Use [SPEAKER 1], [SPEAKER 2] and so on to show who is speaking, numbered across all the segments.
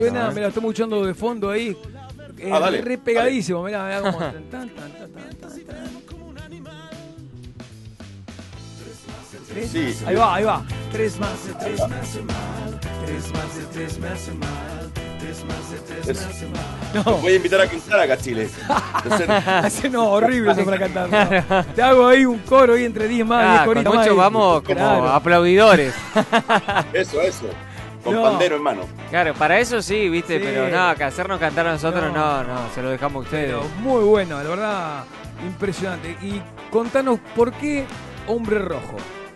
[SPEAKER 1] Suena, me la estoy escuchando de fondo ahí.
[SPEAKER 2] Dale.
[SPEAKER 1] Re pegadísimo, mirá como.
[SPEAKER 2] Sí.
[SPEAKER 1] Ahí va. 3 más de 3 me hace mal. 3 más de 3 me hace mal. 3 más de 3 me hace mal.
[SPEAKER 2] No. Te voy a invitar a cantar acá, Chile.
[SPEAKER 1] No, horrible eso para cantar. No. Te hago ahí un coro ahí entre 10 más, 10 coritas más.
[SPEAKER 3] Muchos vamos como aplaudidores.
[SPEAKER 2] Eso. Con pandero en mano.
[SPEAKER 3] Claro, para eso sí, viste, sí. Pero no, que hacernos cantar a nosotros no, se lo dejamos a ustedes.
[SPEAKER 1] Pero muy bueno, la verdad, impresionante. Y contanos, ¿por qué Hombre Rojo?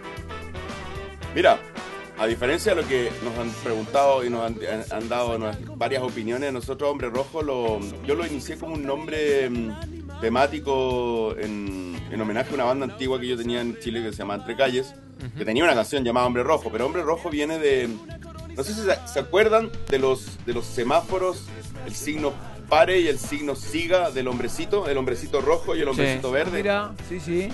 [SPEAKER 2] Mira, a diferencia de lo que nos han preguntado y nos han dado varias opiniones, nosotros Hombre Rojo yo lo inicié como un nombre temático en homenaje a una banda antigua que yo tenía en Chile que se llama Entre Calles, que tenía una canción llamada Hombre Rojo, pero Hombre Rojo viene de... No sé si se acuerdan de los semáforos, el signo pare y el signo siga del hombrecito, el hombrecito rojo y el hombrecito verde.
[SPEAKER 1] Mira, sí.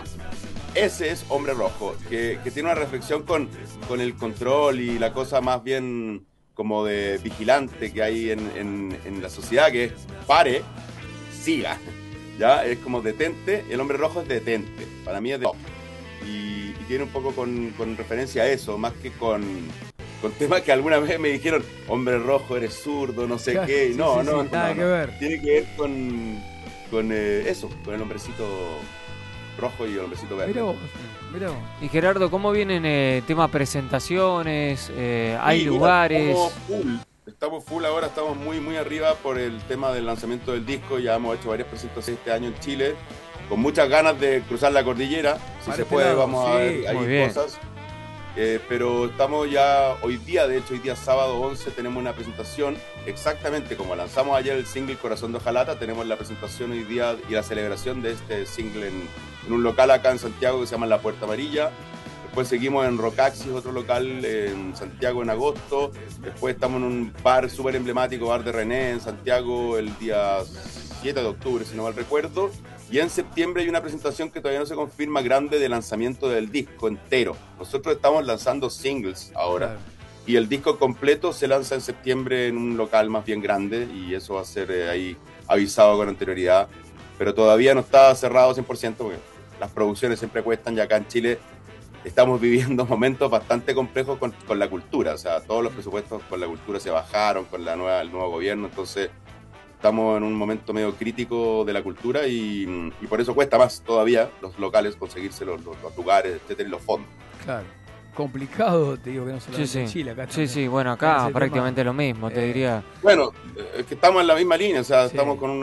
[SPEAKER 2] Ese es Hombre Rojo, que tiene una reflexión con el control y la cosa más bien como de vigilante que hay en la sociedad, que es pare, siga, ¿ya? Es como detente, el Hombre Rojo es detente, para mí es de... Y tiene un poco con referencia a eso, más que con temas que alguna vez me dijeron, Hombre Rojo, eres zurdo, no sé qué. No,
[SPEAKER 1] nada que ver.
[SPEAKER 2] Tiene que ver con eso, con el hombrecito rojo y el hombrecito verde.
[SPEAKER 1] Mirá vos.
[SPEAKER 3] Y Gerardo, ¿cómo vienen tema presentaciones? ¿Hay lugares?
[SPEAKER 2] Estamos full ahora, estamos muy, muy arriba por el tema del lanzamiento del disco. Ya hemos hecho varias presentaciones este año en Chile, con muchas ganas de cruzar la cordillera. Si se puede, vamos a ver, hay cosas. Pero estamos ya, hoy día sábado 11, tenemos una presentación, exactamente como lanzamos ayer el single Corazón de Hojalata, tenemos la presentación hoy día y la celebración de este single en un local acá en Santiago que se llama La Puerta Amarilla. Después seguimos en Rocaxis, otro local en Santiago en agosto. Después estamos en un bar súper emblemático, Bar de René, en Santiago, el día 7 de octubre, si no mal recuerdo. Y en septiembre hay una presentación que todavía no se confirma, grande, de lanzamiento del disco entero. Nosotros estamos lanzando singles ahora. Claro. Y el disco completo se lanza en septiembre en un local más bien grande. Y eso va a ser ahí avisado con anterioridad. Pero todavía no está cerrado 100% porque las producciones siempre cuestan. Y acá en Chile estamos viviendo momentos bastante complejos con la cultura. O sea, todos los presupuestos con la cultura se bajaron con el nuevo gobierno. Entonces... estamos en un momento medio crítico de la cultura y por eso cuesta más todavía los locales conseguirse los lugares, etcétera, y los fondos.
[SPEAKER 1] Claro. Complicado, te digo, que no solamente en Chile. Acá
[SPEAKER 3] sí, bueno, acá prácticamente lo mismo, te diría.
[SPEAKER 2] Bueno, es que estamos en la misma línea, o sea, estamos con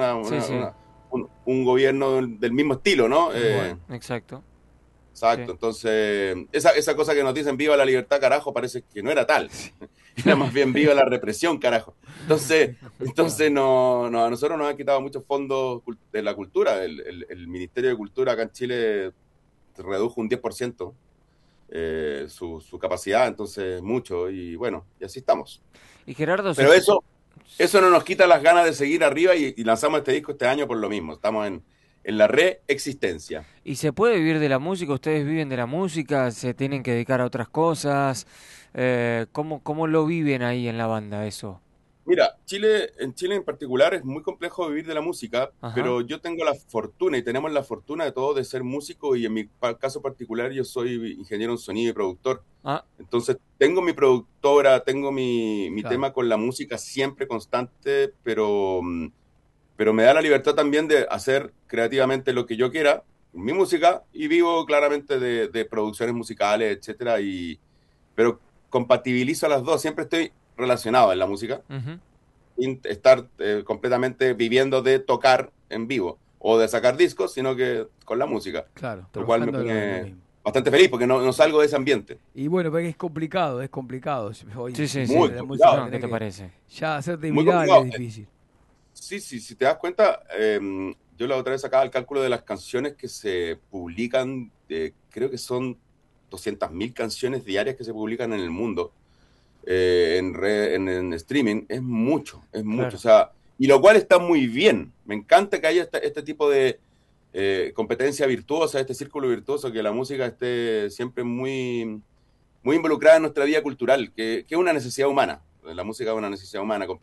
[SPEAKER 2] un gobierno del mismo estilo, ¿no?
[SPEAKER 3] Exacto.
[SPEAKER 2] Exacto, entonces esa cosa que nos dicen viva la libertad, carajo, parece que no era tal. Era más bien viva la represión, carajo. Entonces no, a nosotros nos han quitado muchos fondos de la cultura. El Ministerio de Cultura acá en Chile redujo un 10% su capacidad, entonces mucho, y bueno, y así estamos.
[SPEAKER 3] Y Gerardo,
[SPEAKER 2] pero eso no nos quita las ganas de seguir arriba y lanzamos este disco este año por lo mismo. Estamos en la reexistencia.
[SPEAKER 3] ¿Y se puede vivir de la música? ¿Ustedes viven de la música? ¿Se tienen que dedicar a otras cosas? ¿Cómo lo viven ahí en la banda eso?
[SPEAKER 2] Mira, en Chile en particular es muy complejo vivir de la música. Ajá. Pero yo tengo la fortuna y tenemos la fortuna de todos de ser músico, y en mi caso particular yo soy ingeniero en sonido y productor. Entonces tengo mi productora, tengo mi tema con la música siempre constante, pero me da la libertad también de hacer creativamente lo que yo quiera, mi música, y vivo claramente de producciones musicales, etcétera, pero compatibilizo las dos, siempre estoy relacionado en la música, sin estar completamente viviendo de tocar en vivo o de sacar discos, sino que con la música.
[SPEAKER 1] Claro,
[SPEAKER 2] lo cual me pone bastante feliz porque no salgo de ese ambiente.
[SPEAKER 1] Y bueno, porque es complicado. Hoy,
[SPEAKER 3] sí,
[SPEAKER 2] muy complicado.
[SPEAKER 3] ¿Qué te parece?
[SPEAKER 1] Ya hacerte viral es difícil.
[SPEAKER 2] Sí, si te das cuenta, yo la otra vez sacaba el cálculo de las canciones que se publican, creo que son 200.000 canciones diarias que se publican en el mundo, en streaming. Es mucho, claro. O sea, y lo cual está muy bien. Me encanta que haya este tipo de competencia virtuosa, este círculo virtuoso, que la música esté siempre muy, muy involucrada en nuestra vida cultural, que es una necesidad humana. La música es una necesidad humana.